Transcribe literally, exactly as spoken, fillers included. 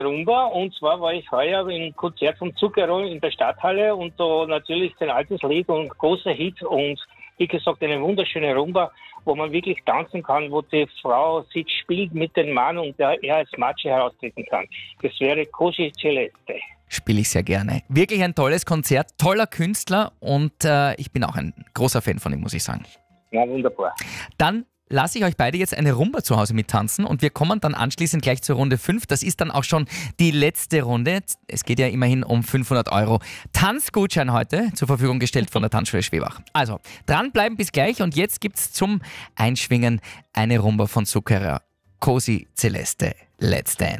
Rumba, und zwar war ich heuer im Konzert von Zucchero in der Stadthalle und da natürlich ein altes Lied und großer Hit und wie gesagt eine wunderschöne Rumba, wo man wirklich tanzen kann, wo die Frau sich spielt mit dem Mann und der, er als Macho heraustreten kann. Das wäre Così Celeste. Spiele ich sehr gerne. Wirklich ein tolles Konzert, toller Künstler und äh, ich bin auch ein großer Fan von ihm, muss ich sagen. Ja, wunderbar. Dann lasse ich euch beide jetzt eine Rumba zu Hause mittanzen und wir kommen dann anschließend gleich zur Runde fünf. Das ist dann auch schon die letzte Runde. Es geht ja immerhin um fünfhundert Euro Tanzgutschein heute zur Verfügung gestellt von der Tanzschule Schwebach. Also dranbleiben bis gleich und jetzt gibt's zum Einschwingen eine Rumba von Zucchero. Così Celeste. Let's Dance.